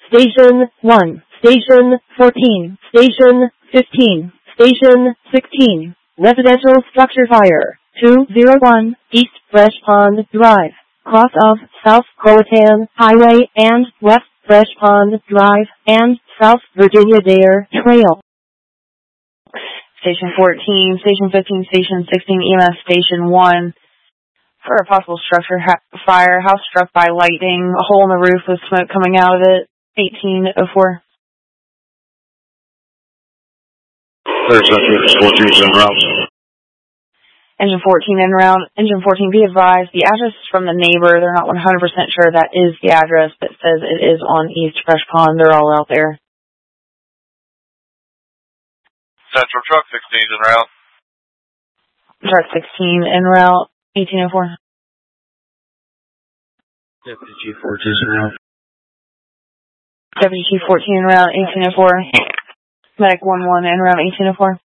Station 1, Station 14, Station 15, Station 16, residential structure fire, 201, East Fresh Pond Drive, cross of South Croatan Highway and West Fresh Pond Drive and South Virginia Dare Trail. Station 14, Station 15, Station 16, EMS Station 1. For a possible structure fire, house struck by lightning, a hole in the roof with smoke coming out of it, 1804. There's 14 en route. Engine 14 en route. Engine 14, be advised, the address is from the neighbor. They're not 100% sure that is the address, but says it is on East Fresh Pond. They're all out there. Central Truck 16 en route. Truck 16 en route, 1804. Deputy Chief 14 en route. Deputy Chief 14 en route, 1804. Medic 11 en route, 1804.